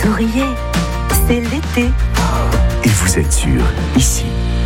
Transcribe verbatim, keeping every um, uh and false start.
souriez, c'est l'été. Et vous êtes sûr, ici,